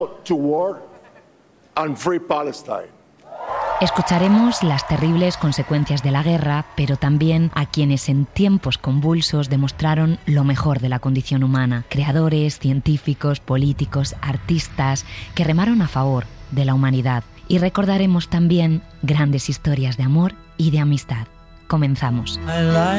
to war and free Palestine. Escucharemos las terribles consecuencias de la guerra, pero también a quienes en tiempos convulsos demostraron lo mejor de la condición humana. Creadores, científicos, políticos, artistas que remaron a favor de la humanidad. Y recordaremos también grandes historias de amor y de amistad. Comenzamos.